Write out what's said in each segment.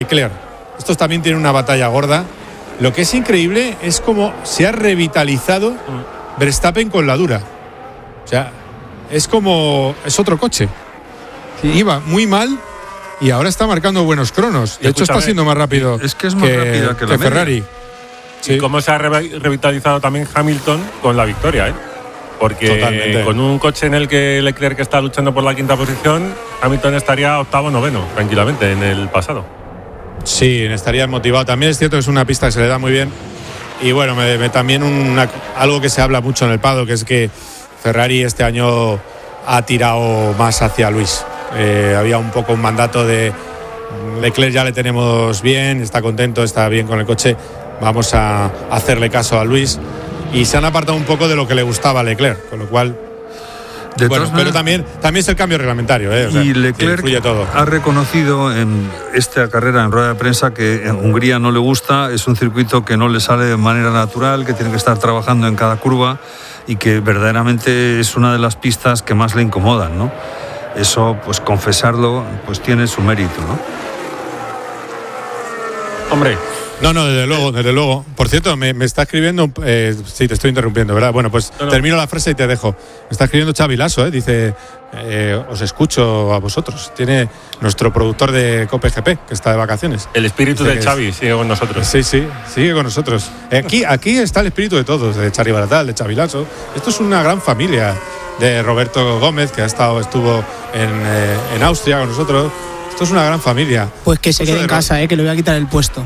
Leclerc. Estos también tienen una batalla gorda. Lo que es increíble es cómo se ha revitalizado Verstappen con la dura. O sea, es otro coche. Sí. Iba muy mal y ahora está marcando buenos cronos. De hecho, está siendo más rápido. Es que es más rápido que Ferrari. Sí. Y cómo se ha revitalizado también Hamilton con la victoria, porque totalmente. Con un coche en el que Leclerc está luchando por la quinta posición, Hamilton estaría octavo, noveno, tranquilamente, en el pasado. Sí, estaría motivado. También es cierto que es una pista que se le da muy bien. Y bueno, también algo que se habla mucho en el paddock, que es que Ferrari este año ha tirado más hacia Luis. Había un poco un mandato de Leclerc, ya le tenemos bien, está contento, está bien con el coche, vamos a hacerle caso a Luis. Y se han apartado un poco de lo que le gustaba a Leclerc, con lo cual... pero también es el cambio reglamentario, o sea, y Leclerc todo. Ha reconocido en esta carrera en rueda de prensa que en Hungría no le gusta, es un circuito que no le sale de manera natural, que tiene que estar trabajando en cada curva y que verdaderamente es una de las pistas que más le incomodan, ¿no? Eso, pues confesarlo, pues tiene su mérito, ¿no? Hombre. No, desde luego. Por cierto, me está escribiendo... sí, te estoy interrumpiendo, ¿verdad? Bueno, pues termino la frase y te dejo. Me está escribiendo Xavi Lasso, dice... os escucho a vosotros. Tiene nuestro productor de Cope GP, que está de vacaciones. El espíritu de Xavi sigue con nosotros. Sí, sigue con nosotros. Aquí está el espíritu de todos, de Xavi Baratal, de Xavi Lasso. Esto es una gran familia, de Roberto Gómez, que estuvo en Austria con nosotros. Esto es una gran familia. Pues que se quede en casa, que le voy a quitar el puesto.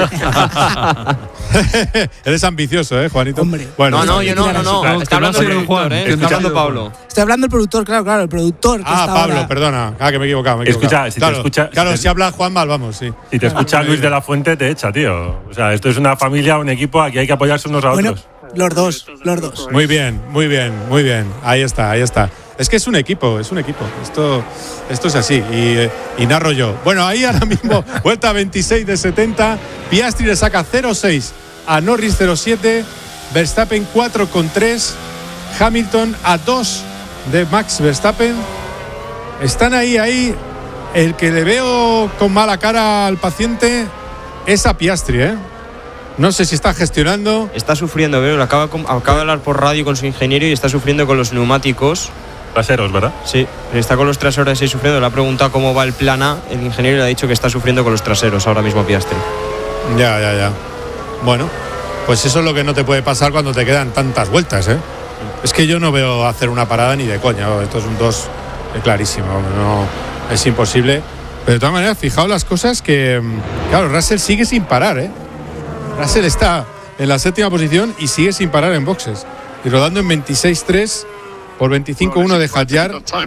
Eres ambicioso, Juanito. Hombre. Bueno, no. Está hablando el productor, está hablando Pablo. Estoy hablando el productor, claro, el productor. Pablo, ahora... perdona. Que me he equivocado. Escucha, si habla Juan mal, vamos, sí. Si te escucha Luis de la Fuente, te echa, tío. O sea, esto es una familia, un equipo, aquí hay que apoyarse unos a otros. Los dos. Muy bien. Ahí está. Es que es un equipo. Esto es así. Y narro yo. Bueno, ahí ahora mismo, vuelta 26 de 70. Piastri le saca 0,6 a Norris 0,7. Verstappen 4,3. Hamilton a 2 de Max Verstappen. Están ahí. El que le veo con mala cara al paciente es a Piastri, No sé si está gestionando. Está sufriendo, acaba de hablar por radio con su ingeniero y está sufriendo con los neumáticos traseros, ¿verdad? Sí, está con los traseros ahí sufriendo. Le ha preguntado cómo va el plan A. El ingeniero le ha dicho que está sufriendo con los traseros ahora mismo Piastri. Ya. Bueno, pues eso es lo que no te puede pasar cuando te quedan tantas vueltas, Es que yo no veo hacer una parada ni de coña. Esto es un 2 clarísimo. No, es imposible. Pero de todas maneras, fijaos las cosas que... Claro, Russell sigue sin parar, Russell está en la 7ª posición y sigue sin parar en boxes. Y rodando en 26.3 por 25.1 de Hadjar.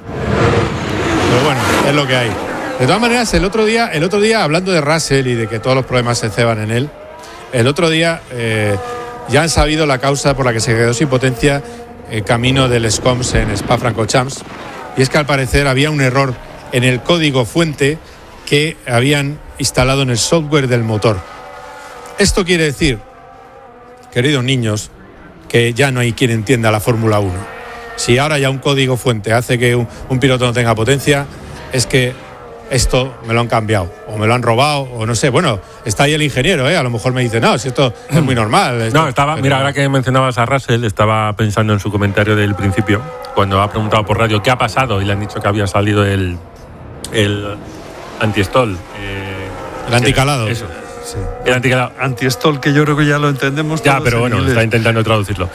Pero bueno, es lo que hay. De todas maneras, el otro día, hablando de Russell y de que todos los problemas se ceban en él, el otro día ya han sabido la causa por la que se quedó sin potencia el camino del SCOMS en Spa-Francorchamps. Y es que al parecer había un error en el código fuente que habían instalado en el software del motor. Esto quiere decir, queridos niños, que ya no hay quien entienda la Fórmula 1. Si ahora ya un código fuente hace que un piloto no tenga potencia, es que esto me lo han cambiado, o me lo han robado, o no sé. Bueno, está ahí el ingeniero, a lo mejor me dice, no, si esto es muy normal. Mira, ahora que mencionabas a Russell, estaba pensando en su comentario del principio, cuando ha preguntado por radio qué ha pasado, y le han dicho que había salido el anti-stall. El anticalado. Eso. Sí. El anticalado. Anti-stall, que yo creo que ya lo entendemos todos. Ya, pero bueno, está intentando traducirlo.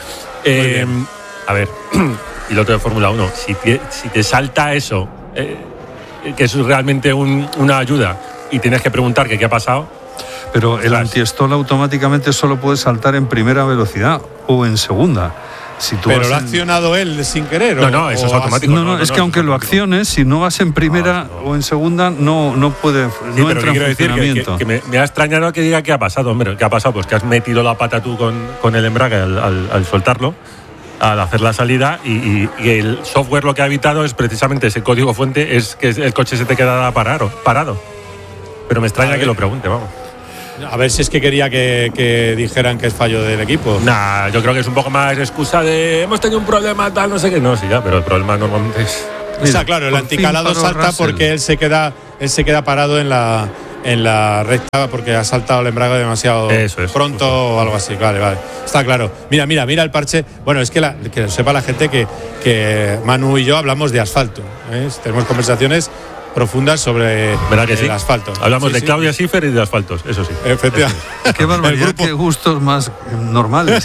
A ver, piloto de Fórmula 1, si te salta eso, que es realmente una ayuda, y tienes que preguntar qué ha pasado. Pero el anti-stall automáticamente solo puede saltar en primera velocidad o en segunda. Pero lo ha accionado él sin querer. No, eso es automático. No, es que aunque lo acciones, si no vas en primera o en segunda, no puede, no entra en funcionamiento. Que me ha extrañado que diga qué ha pasado, hombre. ¿Qué ha pasado? Pues que has metido la pata tú con el embrague al soltarlo, al hacer la salida, y el software lo que ha evitado es precisamente ese código fuente, es que el coche se te queda parado. Pero me extraña que lo pregunte, vamos. A ver si es que quería que dijeran que es fallo del equipo. Nah, yo creo que es un poco más excusa de hemos tenido un problema, tal, no sé qué. No, sí, ya, pero el problema normalmente es... O sea, claro, el anticalado salta porque él se queda parado en en la recta porque ha saltado el embrague demasiado pronto o algo así. Vale, está claro. Mira el parche. Bueno, es que lo sepa la gente que Manu y yo hablamos de asfalto, ¿eh? Tenemos conversaciones profundas sobre el asfalto. Hablamos de Claudia Schiffer y de asfaltos, eso sí. Efectivamente. Qué barbaridad, qué gustos más normales.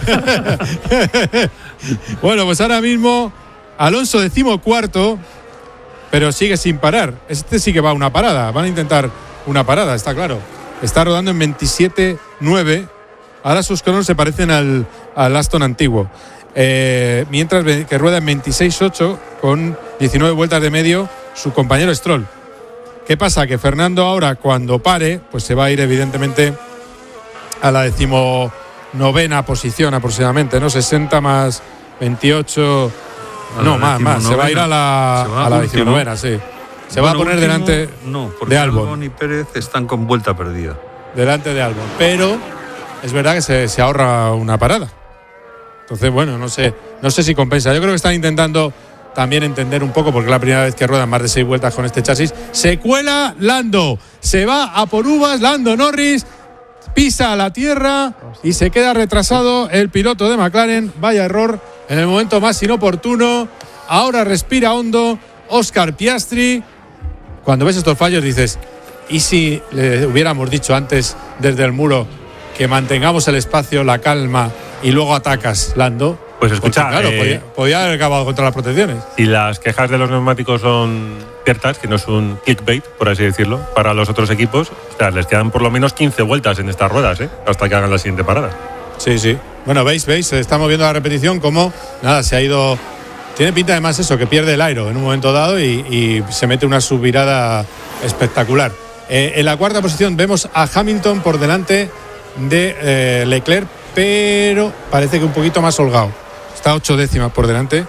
Bueno, pues ahora mismo Alonso 14º, pero sigue sin parar. Este sí que va a una parada. Van a intentar una parada, está claro. Está rodando en 27.9. Ahora sus cronos se parecen al Aston antiguo. Mientras que rueda en 26.8 con 19 vueltas de medio su compañero Stroll. ¿Qué pasa? Que Fernando ahora, cuando pare, pues se va a ir evidentemente a la 19ª posición aproximadamente, ¿no? 60 más 28. No, más. Se va a ir a la 19ª, sí. Se va a poner delante de Albon. Y Pérez están con vuelta perdida. Delante de Albon. Pero es verdad que se ahorra una parada. Entonces, bueno, no sé si compensa. Yo creo que están intentando también entender un poco, porque es la primera vez que ruedan más de 6 vueltas con este chasis. Se cuela Lando, se va a por uvas, Lando Norris pisa a la tierra y se queda retrasado el piloto de McLaren. Vaya error en el momento más inoportuno. Ahora respira hondo Oscar Piastri. Cuando ves estos fallos dices, ¿y si le hubiéramos dicho antes desde el muro que mantengamos el espacio, la calma y luego atacas, Lando? Pues escucha, claro, podía haber acabado contra las protecciones. Y las quejas de los neumáticos son ciertas, que no es un clickbait, por así decirlo, para los otros equipos. O sea, les quedan por lo menos 15 vueltas en estas ruedas, hasta que hagan la siguiente parada. Sí. Bueno, veis, se está moviendo la repetición como, se ha ido. Tiene pinta además eso, que pierde el aero en un momento dado y se mete una subvirada espectacular. En la cuarta posición vemos a Hamilton por delante de Leclerc, pero parece que un poquito más holgado. Está 8 décimas por delante.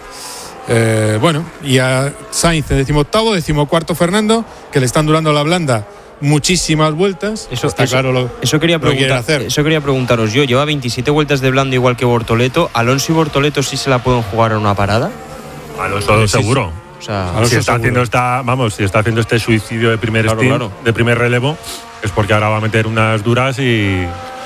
Y a Sainz en 18º, 14º Fernando, que le están durando la blanda muchísimas vueltas. Eso quería preguntaros yo. Lleva 27 vueltas de blando igual que Bortoleto. ¿Alonso y Bortoleto sí se la pueden jugar en una parada? Alonso seguro. O sea, si está haciendo este suicidio de primer de primer relevo, es porque ahora va a meter unas duras y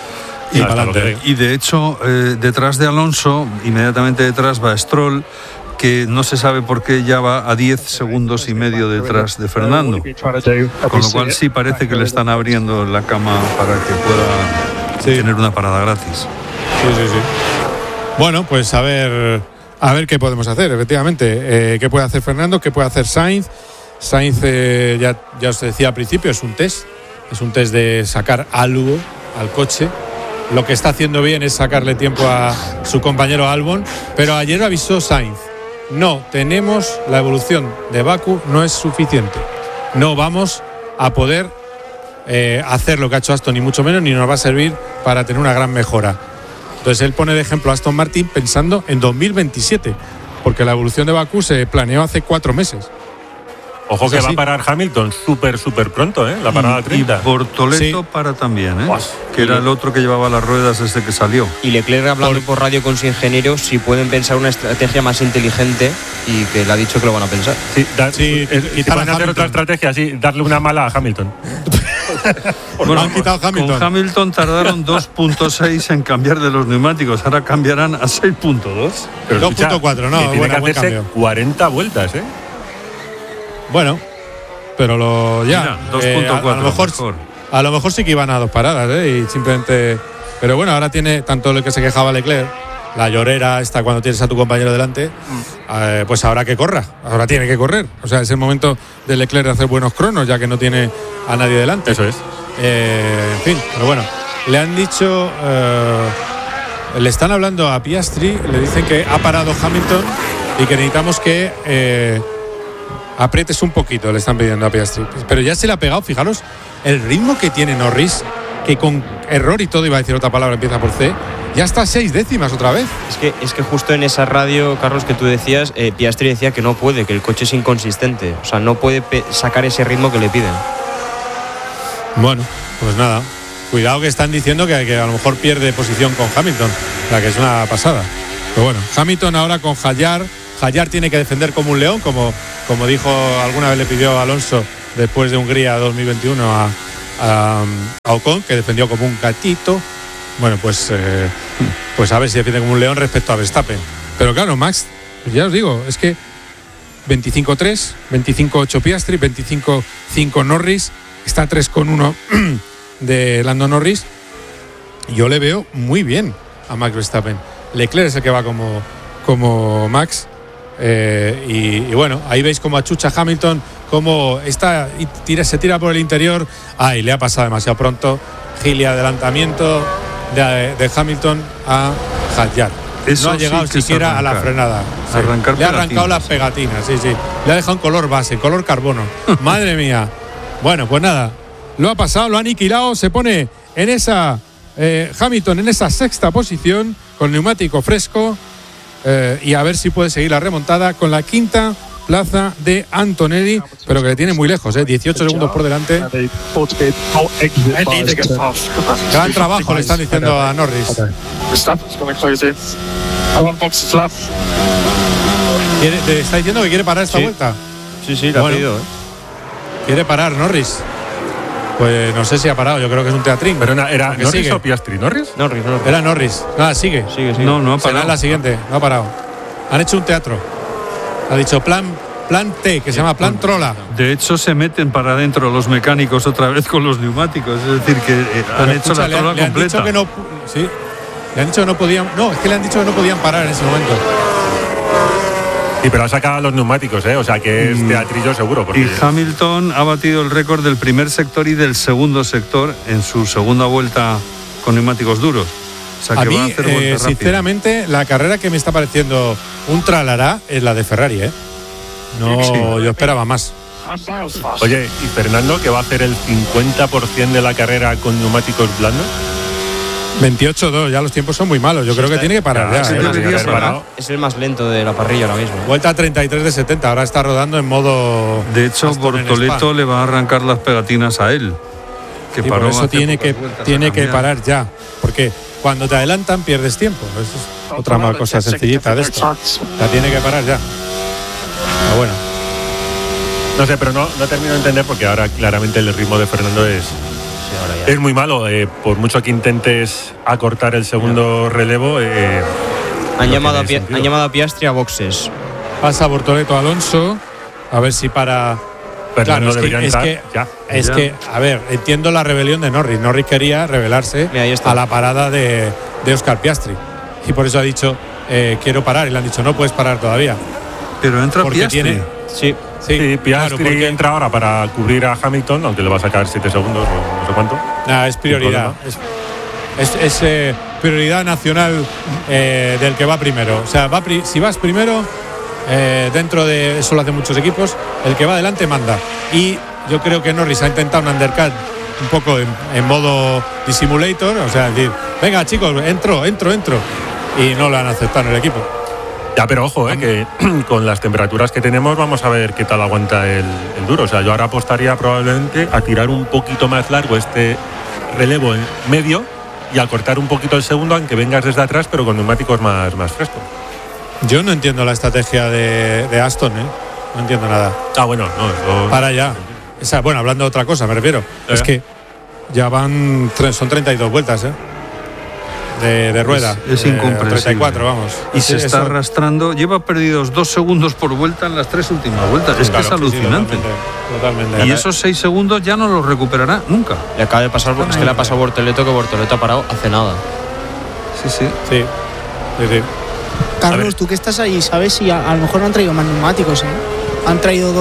de hecho, detrás de Alonso, inmediatamente detrás va Stroll, que no se sabe por qué ya va a 10 segundos y medio detrás de Fernando. Con lo cual sí parece que le están abriendo la cama para que pueda tener una parada gratis. Sí. Bueno, pues a ver qué podemos hacer, efectivamente. ¿Qué puede hacer Fernando? ¿Qué puede hacer Sainz? Sainz, ya os decía al principio, es un test. Es un test de sacar algo al coche. Lo que está haciendo bien es sacarle tiempo a su compañero Albon, pero ayer avisó Sainz, tenemos la evolución de Bakú, no es suficiente. No vamos a poder hacer lo que ha hecho Aston, ni mucho menos, ni nos va a servir para tener una gran mejora. Entonces él pone de ejemplo a Aston Martin pensando en 2027, porque la evolución de Bakú se planeó hace 4 meses. Ojo que va a parar Hamilton súper pronto, la parada 30. Y Bortoleto para también, que era el otro que llevaba las ruedas desde que salió. Y Leclerc hablando por radio con su ingeniero si pueden pensar una estrategia más inteligente, y que le ha dicho que lo van a pensar. Y van a hacer otra estrategia, darle una mala a Hamilton. Han quitado Hamilton. Con Hamilton tardaron 2.6 en cambiar de los neumáticos, ahora cambiarán a 6.2. 2.4, no, tiene que hacerse 40 vueltas, Bueno, pero 2.4 a lo mejor sí que iban a 2 paradas, y simplemente. Pero bueno, ahora tiene tanto lo que se quejaba Leclerc, la llorera esta cuando tienes a tu compañero delante, pues ahora que corra, ahora tiene que correr. O sea, es el momento de Leclerc de hacer buenos cronos, ya que no tiene a nadie delante. Eso es. En fin, pero bueno, le han dicho, le están hablando a Piastri, le dicen que ha parado Hamilton y que necesitamos que aprietes un poquito, le están pidiendo a Piastri. Pero ya se le ha pegado, fijaros, el ritmo que tiene Norris, que con error y todo, iba a decir otra palabra, empieza por C, ya está 6 décimas otra vez. Es que justo en esa radio, Carlos, que tú decías, Piastri decía que no puede, que el coche es inconsistente, o sea, no puede sacar ese ritmo que le piden. Bueno, pues nada, cuidado que están diciendo que a lo mejor pierde posición con Hamilton, la que es una pasada. Pero bueno, Hamilton ahora con Hallar tiene que defender como un león, como dijo alguna vez, le pidió a Alonso después de Hungría 2021 a Ocon, que defendió como un gatito. Bueno, pues a ver si defiende como un león respecto a Verstappen. Pero claro, Max, ya os digo, es que 25-3, 25-8 Piastri, 25-5 Norris, está 3,1 de Lando Norris. Yo le veo muy bien a Max Verstappen. Leclerc es el que va como Max. Y bueno, ahí veis como achucha Hamilton, como está y se tira por el interior. Ay, le ha pasado demasiado pronto. Gili, adelantamiento de Hamilton a Hadjar. Eso no ha llegado sí siquiera a la frenada. Sí. Le ha arrancado las pegatinas, sí. Le ha dejado un color base, color carbono. Madre mía. Bueno, pues nada, lo ha pasado, lo ha aniquilado. Se pone en esa Hamilton en esa sexta posición con neumático fresco. Y a ver si puede seguir la remontada con la quinta plaza de Antonelli, pero que le tiene muy lejos, 18 segundos por delante. Gran trabajo le están diciendo a Norris. ¿Te está diciendo que quiere parar esta vuelta? Sí, lo ha pedido. Quiere parar Norris. Pues no sé si ha parado, yo creo que es un teatrín. Pero ¿era Norris sigue. o Piastri? ¿Norris? Norris. Era Norris. Nada, sigue. No ha parado. Será la siguiente, no ha parado. Han hecho un teatro. Ha dicho plan T, que se llama plan Trola. De hecho, se meten para adentro los mecánicos otra vez con los neumáticos. Es decir, que han hecho la trola le han completa. Dicho que no, sí. Le han dicho que no podían. No, es que le han dicho que no podían parar en ese momento. Sí, pero ha sacado los neumáticos, o sea que es teatrillo seguro. Y Hamilton ha batido el récord del primer sector y del segundo sector en su segunda vuelta con neumáticos duros. O sea, a que mí, va a hacer vuelta rápida. Sinceramente, la carrera que me está pareciendo un tralará es la de Ferrari, No, sí. Yo esperaba más. Oye, ¿y Fernando, que va a hacer el 50% de la carrera con neumáticos blandos? 28-2, ya los tiempos son muy malos. Yo creo que tiene que parar ya. Es el más lento de la parrilla ahora mismo. Vuelta 33 de 70, ahora está rodando en modo. De hecho, Bortoleto le va a arrancar las pegatinas a él. Que por eso tiene que parar ya. Porque cuando te adelantan pierdes tiempo. Eso es otra más cosa sencillita de esto. La tiene que parar ya. Pero bueno. No sé, pero no termino de entender porque ahora claramente el ritmo de Fernando es muy malo. Por mucho que intentes acortar el segundo relevo. Han llamado a Piastri a boxes. Pasa Bortoleto Alonso. A ver si para. Fernando claro, es que, a ver, entiendo la rebelión de Norris. Norris quería rebelarse a la parada de Oscar Piastri. Y por eso ha dicho, quiero parar. Y le han dicho, no puedes parar todavía. Pero entra Piastri. Sí, Piastri entra ahora para cubrir a Hamilton, aunque le va a sacar 7 segundos o no sé cuánto. Nada, es prioridad. Es prioridad nacional del que va primero. O sea, si vas primero, dentro de eso lo hacen muchos equipos, el que va adelante manda. Y yo creo que Norris ha intentado un undercut un poco en modo dissimulator, o sea, decir, venga chicos, entro. Y no lo han aceptado en el equipo. Ya, pero ojo, que con las temperaturas que tenemos vamos a ver qué tal aguanta el duro. O sea, yo ahora apostaría probablemente a tirar un poquito más largo este relevo en medio y a cortar un poquito el segundo, aunque vengas desde atrás, pero con neumáticos más frescos. Yo no entiendo la estrategia de Aston, no entiendo nada. Bueno, no. Para ya. Bueno, hablando de otra cosa, me refiero. Es que ya son 32 vueltas, de rueda. Es incomprensible. 34, vamos. Y se está arrastrando. Lleva perdidos 2 segundos por vuelta en las 3 últimas vueltas. Es que es alucinante. Totalmente. Y esos 6 segundos ya no los recuperará nunca. Le acaba de pasar, es que le ha pasado a Bortoleto, que Bortoleto ha parado hace nada. Sí. Carlos, tú que estás ahí, ¿sabes si a lo mejor no han traído más neumáticos? Han traído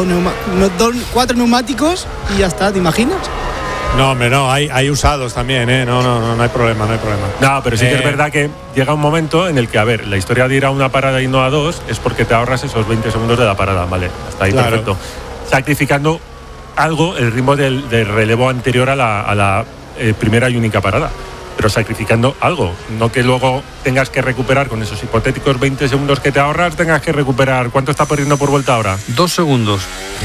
4 neumáticos y ya está, ¿te imaginas? No, hombre, no, hay usados también, no hay problema. No, pero sí que es verdad que llega un momento en el que, a ver, la historia de ir a una parada y no a 2 es porque te ahorras esos 20 segundos de la parada, vale, hasta ahí perfecto. Sacrificando algo, el ritmo del relevo anterior a la primera y única parada. Pero sacrificando algo, no que luego tengas que recuperar con esos hipotéticos 20 segundos que te ahorras, tengas que recuperar. ¿Cuánto está perdiendo por vuelta ahora? 2 segundos.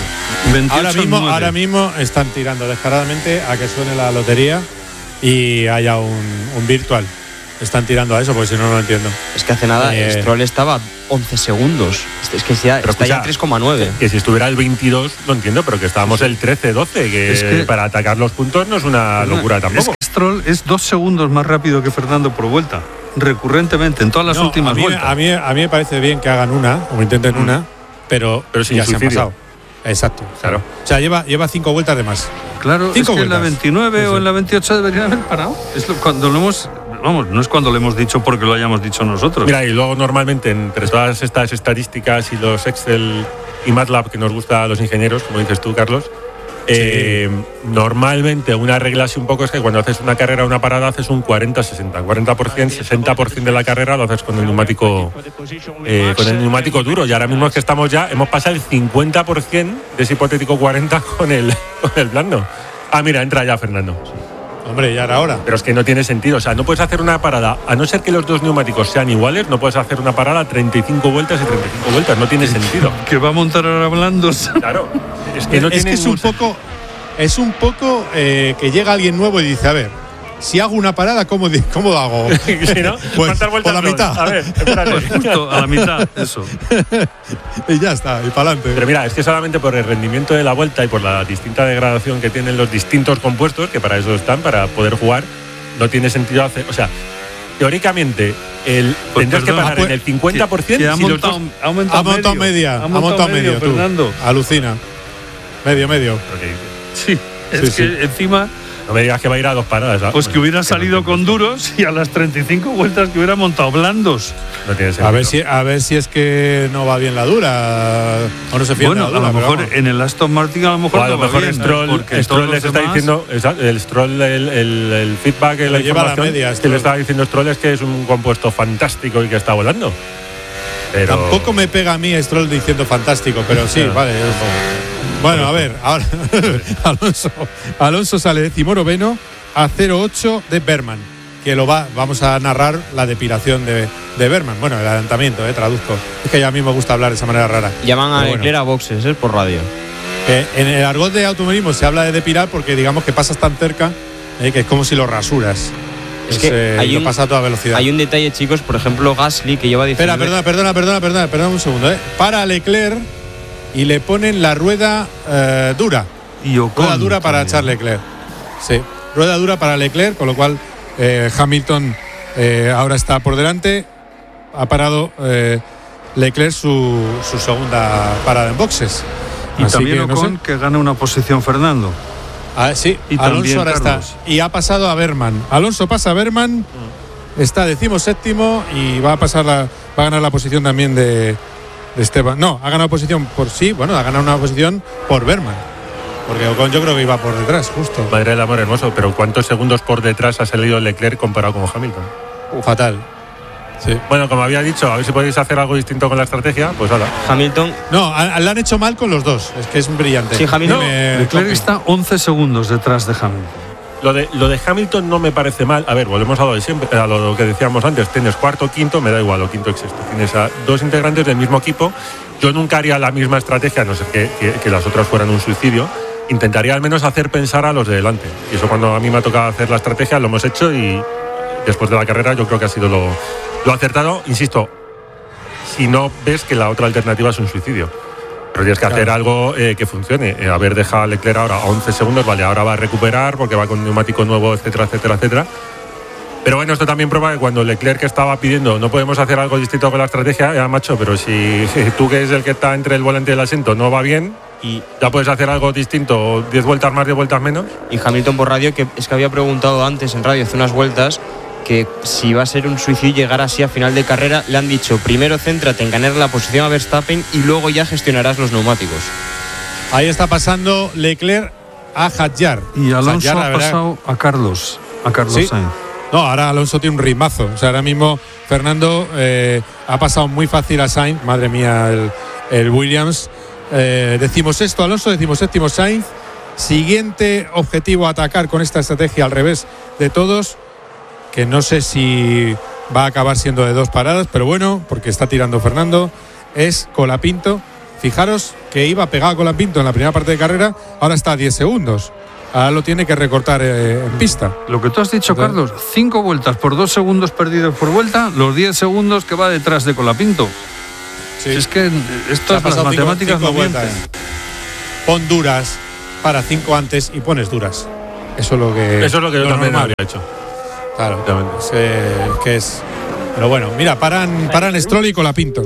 28 ahora mismo están tirando descaradamente a que suene la lotería y haya un virtual. están tirando a eso, porque si no, no lo entiendo. Es que hace nada Stroll estaba 11 segundos. Es que ya, está ya 3,9. Que si estuviera el 22, no entiendo, pero que estábamos el 13-12, que para atacar los puntos no es una locura tampoco. Es que Stroll es 2 segundos más rápido que Fernando por vuelta, recurrentemente, en todas las últimas vueltas. A mí me parece bien que hagan una, o intenten una, pero sin ya se han suicidio. pasado. Exacto. Claro. O sea, lleva 5 vueltas de más. Claro, 5 es que en la vueltas. 29 o en la 28 deberían haber parado. Cuando lo hemos... Vamos, no es cuando lo hemos dicho porque lo hayamos dicho nosotros. Mira, y luego normalmente entre todas estas estadísticas y los Excel y MATLAB que nos gusta a los ingenieros, como dices tú, Carlos, normalmente una regla así un poco es que cuando haces una carrera o una parada haces un 40-60. 40%, 60% de la carrera lo haces con el neumático duro. Y ahora mismo es que hemos pasado el 50% de ese hipotético 40 con el blando. Ah, mira, entra ya Fernando. Hombre, ya era hora. Pero es que no tiene sentido. O sea, no puedes hacer una parada, a no ser que los dos neumáticos sean iguales, no puedes hacer una parada 35 vueltas y 35 vueltas. No tiene sentido. Que va a montar ahora blandos. Claro. Es que no tiene es un poco que llega alguien nuevo y dice, a ver, si hago una parada, ¿cómo lo hago? ¿Sí, no? Pues ¿Cuántas vueltas por la son? mitad. A ver, espérate. Pues justo a la mitad, eso. Y ya está, y para adelante. Pero mira, es que solamente por el rendimiento de la vuelta y por la distinta degradación que tienen los distintos compuestos, que para eso están, para poder jugar, no tiene sentido hacer. O sea, teóricamente, tendrás que parar en el 50%. Que ha si montado, Ha montado media. Ha montado medio, tú. Fernando. Alucina. Medio. Sí, es Sí, que encima... No me digas que va a ir a 2 paradas. ¿sabes? Pues que hubiera salido con duros y a las 35 vueltas que hubiera montado blandos. No tiene sentido. A ver si es que no va bien la dura. O no se fía Bueno, la dura, a lo pero mejor vamos. en el Aston Martin a lo mejor O a lo no va mejor bien, Stroll porque Stroll todos les los está demás- diciendo, el Stroll, el feedback, la lleva a la información media, que Stroll. le estaba diciendo Stroll es que es un compuesto fantástico y que está volando. Pero Tampoco me pega a mí Stroll diciendo fantástico, pero sí, vale. Bueno, a ver, ahora Alonso sale 19º a 0,8 de Berman, que vamos a narrar la depilación de Berman. Bueno, el adelantamiento, traduzco. Es que ya a mí me gusta hablar de esa manera rara. Llaman a Pero bueno. Leclerc a boxes, por radio. En el argot de automovilismo se habla de depilar porque digamos que pasas tan cerca que es como si lo rasuras. Es que lo pasa a toda velocidad. Hay un detalle, chicos, por ejemplo, Gasly, que lleva 19... Perdona un segundo. Para Leclerc y le ponen la rueda dura. Y Ocon Rueda dura para también. Charles Leclerc. Sí, rueda dura para Leclerc, con lo cual Hamilton ahora está por delante. Ha parado Leclerc su segunda parada en boxes. Y Así también que, no Ocon sé. que gana una posición Fernando. Sí, Y Alonso también ahora Carlos. está. Y ha pasado a Berman. Alonso pasa a Berman, está 17º y va a ganar la posición también de Esteban. No, ha ganado posición ha ganado una posición por Berman. Porque Ocon yo creo que iba por detrás, justo. madre del amor hermoso, pero ¿cuántos segundos por detrás ha salido Leclerc comparado con Hamilton? Fatal. Sí. Bueno, como había dicho, a ver si podéis hacer algo distinto con la estrategia, pues hala. Hamilton, No, la han hecho mal con los dos. Es que es brillante. Sí, Hamilton- Leclerc está 11 segundos detrás de Hamilton. Lo de Hamilton no me parece mal. A ver, volvemos a lo de siempre, a lo que decíamos antes. Tienes cuarto, quinto, me da igual, o quinto, sexto. Tienes a dos integrantes del mismo equipo. Yo nunca haría la misma estrategia, a no ser que las otras fueran un suicidio. Intentaría al menos hacer pensar a los de delante. Y eso cuando a mí me ha tocado hacer la estrategia, lo hemos hecho y después de la carrera yo creo que ha sido lo acertado. Insisto, si no ves que la otra alternativa es un suicidio. Pero tienes que hacer algo que funcione. A ver, deja a Leclerc ahora a 11 segundos, vale, ahora va a recuperar porque va con neumático nuevo, etcétera, etcétera, etcétera. Pero bueno, esto también prueba que cuando Leclerc estaba pidiendo no podemos hacer algo distinto con la estrategia, ya macho, pero si tú que es el que está entre el volante y el asiento no va bien, y ya puedes hacer algo distinto, 10 vueltas más, 10 vueltas menos. Hamilton por radio, que es que había preguntado antes en radio hace unas vueltas que si va a ser un suicidio llegar así a final de carrera. Le han dicho, primero céntrate en ganar la posición a Verstappen y luego ya gestionarás los neumáticos. Ahí está pasando Leclerc a Hadjar. Y Alonso Hadjar, la ha verdad- pasado a Carlos Sí. Sainz. No, ahora Alonso tiene un ritmazo. O sea, ahora mismo Fernando ha pasado muy fácil a Sainz. Madre mía, el Williams. Decimos esto, Alonso, decimos séptimo Sainz. Siguiente objetivo, atacar con esta estrategia al revés de todos. Que no sé si va a acabar siendo de 2 paradas, pero bueno, porque está tirando Fernando. Es Colapinto. Fijaros que iba pegado a Colapinto en la primera parte de carrera. Ahora está a 10 segundos. Ahora lo tiene que recortar en pista. Lo que tú has dicho, Carlos, 5 vueltas por 2 segundos perdidos por vuelta, los 10 segundos que va detrás de Colapinto. Sí. Si es que estas las matemáticas no mienten. Pon duras para 5 antes y pones duras. Eso es lo que yo también habría hecho. Claro, es que es. Pero bueno, mira, paran Stroll y Colapinto.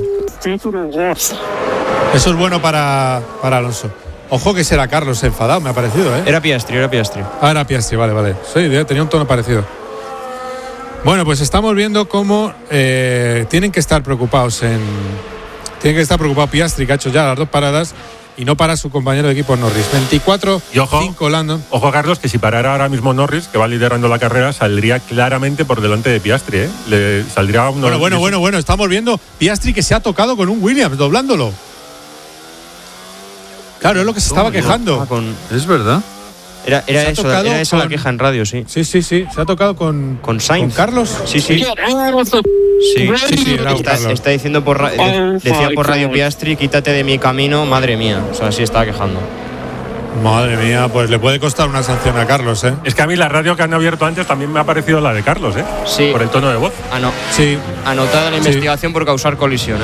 Eso es bueno para Alonso. Ojo que será Carlos enfadado, me ha parecido, ¿eh? Era Piastri. Ah, era Piastri, vale. Sí, tenía un tono parecido. Bueno, pues estamos viendo cómo tienen que estar preocupados Piastri, que ha hecho ya las 2 paradas, y no para su compañero de equipo Norris. 24-5 Landon. Ojo, Carlos, que si parara ahora mismo Norris, que va liderando la carrera, saldría claramente por delante de Piastri, ¿eh? Le saldría uno. Bueno. Estamos viendo Piastri que se ha tocado con un Williams, doblándolo. Claro, es lo que se estaba quejando. Es verdad. Era esa la queja en radio, sí. Sí. Se ha tocado con Sainz. ¿Con Carlos? Sí. Sí, era Carlos. Está diciendo decía por radio Piastri, quítate de mi camino, madre mía. O sea, así estaba quejando. Madre mía, pues le puede costar una sanción a Carlos, ¿eh? Es que a mí la radio que han abierto antes también me ha parecido la de Carlos, ¿eh? Sí. Por el tono de voz. Sí. Anotada la investigación por causar colisión, ¿eh?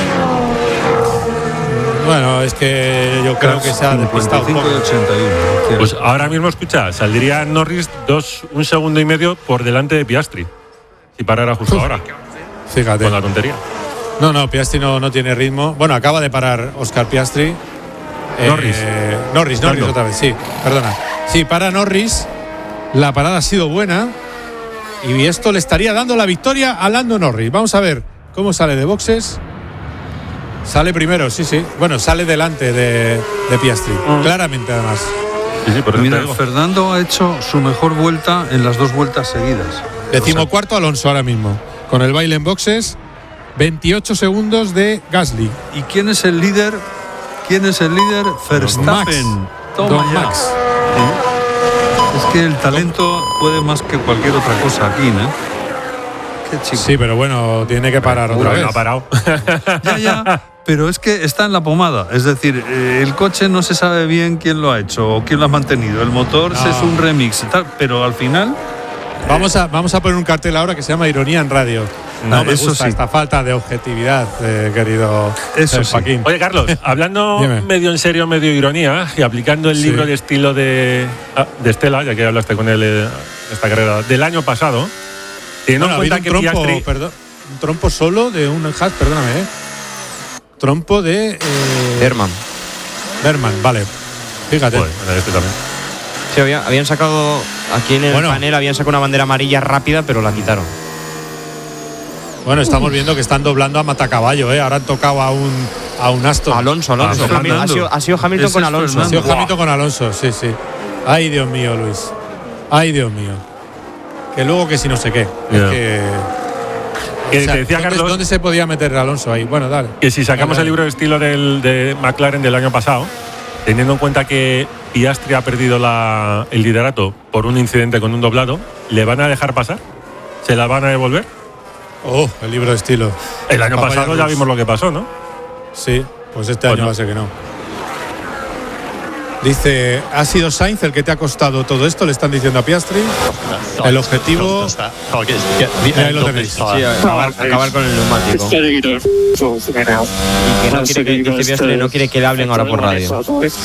Bueno, es que yo creo que se ha despistado un 55 poco. y 81. Pues ahora mismo, escucha, saldría Norris 1,5 segundos por delante de Piastri. Si parara justo ahora. Fíjate. Con la tontería. No, Piastri no tiene ritmo. Bueno, acaba de parar Oscar Piastri. Norris otra vez, sí, perdona. Sí, para Norris. La parada ha sido buena. Y esto le estaría dando la victoria a Lando Norris. Vamos a ver cómo sale de boxes. Sale primero, sí. Bueno, sale delante de Piastri. Claramente, además. Sí, por eso Mira, te digo. Fernando ha hecho su mejor vuelta en las 2 vueltas seguidas. 14º Alonso ahora mismo. Con el baile en boxes. 28 segundos de Gasly. ¿Y quién es el líder? Verstappen. Max. Toma Don ya. Max. Es que el talento puede más que cualquier otra cosa aquí, ¿no? Qué chico. Sí, pero bueno, tiene que parar otra vez. No ha parado. Ya, pero es que está en la pomada. Es decir, el coche no se sabe bien quién lo ha hecho o quién lo ha mantenido. El motor es un remix y tal, pero al final. Vamos a poner un cartel ahora que se llama Ironía en Radio. No me eso gusta sí. esta falta de objetividad, querido Eso sí. Joaquín. Oye, Carlos, hablando Dime. medio en serio, medio ironía, y aplicando el Sí. libro de estilo de Estela, ya que hablaste con él esta carrera del año pasado, teniendo Bueno, en ha habido cuenta que un trompo, Piastri. un trompo solo de un Haas, perdóname, trompo de Berman, vale. Fíjate. Joder, este también. Sí, habían sacado aquí en el panel, habían sacado una bandera amarilla rápida, pero la quitaron. Bueno, estamos viendo que están doblando a matacaballo, Ahora han tocado a un Aston. Alonso. Fernando. Ha sido Hamilton Ese con es Alonso. Ha sido Fernando. Hamilton con Alonso, sí. Ay, Dios mío, Luis. Ay, Dios mío. Que luego que si no sé qué. Ya. Es que. Que O sea, te decía Carlos ¿dónde se podía meter Alonso ahí? Bueno, dale. que si sacamos Dale. el libro de estilo de McLaren del año pasado, teniendo en cuenta que Piastri ha perdido el liderato por un incidente con un doblado, ¿le van a dejar pasar? ¿Se la van a devolver? Oh, el libro de estilo. El año Papaya pasado ya Cruz. vimos lo que pasó, ¿no? Sí, pues este Bueno. año va a ser que no. Dice, ¿ha sido Sainz el que te ha costado todo esto? Le están diciendo a Piastri. El objetivo. Y ahí lo tenéis. Sí, acabar con el neumático. Y que no quiere que, dice Piastri, no quiere que le hablen ahora por radio.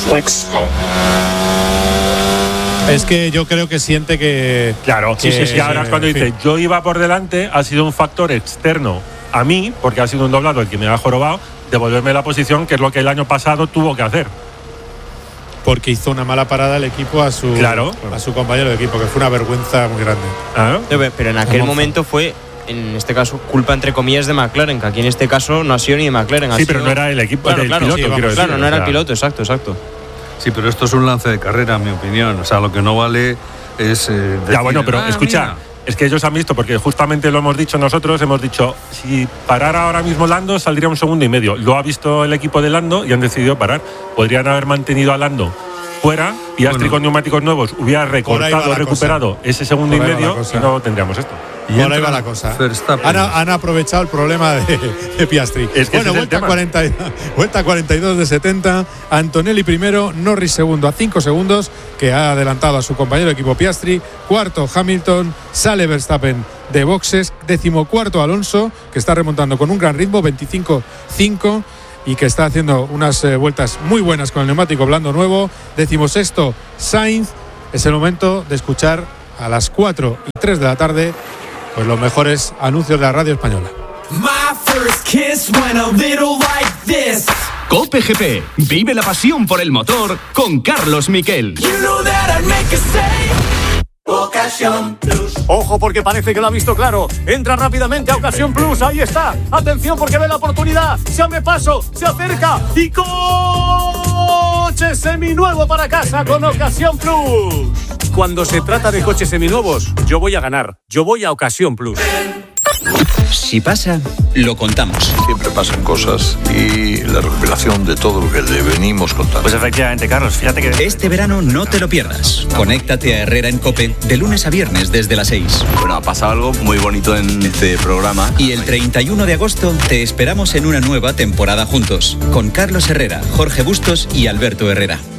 Es que yo creo que siente que. Claro, que- Y ahora es cuando en dice, fin. yo iba por delante, ha sido un factor externo a mí, porque ha sido un doblado el que me ha jorobado, devolverme la posición, que es lo que el año pasado tuvo que hacer. Porque hizo una mala parada el equipo a su compañero de equipo, que fue una vergüenza muy grande. ¿Ah? Pero en aquel momento fue, en este caso, culpa entre comillas de McLaren, que aquí en este caso no ha sido ni de McLaren. Sí, pero no era el equipo del piloto, sí, vamos, quiero decir. Claro, no era O el sea, piloto, exacto. Sí, pero esto es un lance de carrera, en mi opinión. O sea, lo que no vale es. Ya, decir, bueno, pero escucha, mira. es que ellos han visto, porque justamente lo hemos dicho nosotros, hemos dicho, si parara ahora mismo Lando, saldría 1,5 segundos. Lo ha visto el equipo de Lando y han decidido parar. Podrían haber mantenido a Lando fuera, Piastri Bueno. con neumáticos nuevos hubiera Por ahí va recortado, la recuperado ese 1,5 Por ahí va la segundos cosa. y no tendríamos esto. Y Por ahí va entra la cosa. Verstappen. Han aprovechado el problema de Piastri. Es que bueno, ese es el vuelta 42 de 70. Antonelli primero, Norris segundo a 5 segundos, que ha adelantado a su compañero de equipo Piastri. Cuarto Hamilton, sale Verstappen de boxes. 14º Alonso, que está remontando con un gran ritmo, 25-5. Y que está haciendo unas vueltas muy buenas con el neumático blando nuevo. 16º Sainz. Es el momento de escuchar a las 4:03 de la tarde pues los mejores anuncios de la radio española. COPE GP. Vive la pasión por el motor con Carlos Miquel. Ocasión Plus. Ojo, porque parece que lo ha visto claro. Entra rápidamente a Ocasión Plus. Ahí está. Atención, porque ve la oportunidad. Se abre paso, se acerca y coche seminuevo para casa con Ocasión Plus. Cuando se trata de coches seminuevos, yo voy a ganar. Yo voy a Ocasión Plus. Si pasa, lo contamos. Siempre pasan cosas y la revelación de todo lo que le venimos contando. Pues efectivamente, Carlos, fíjate que... Este verano no te lo pierdas. Conéctate a Herrera en COPE de lunes a viernes desde las 6. Bueno, ha pasado algo muy bonito en este programa. Y el 31 de agosto te esperamos en una nueva temporada juntos, con Carlos Herrera, Jorge Bustos y Alberto Herrera.